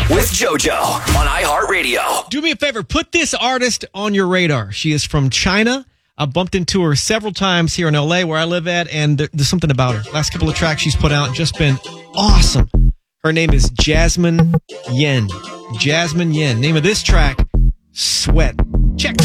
with JoJo on iHeartRadio. Do me a favor. Put this artist on your radar. She is from China. I bumped into her several times here in L.A. where I live at, and there's something about her. Last couple of tracks she's put out just been awesome. Her name is Jasmine Yen. Jasmine Yen. Name of this track, Sweat.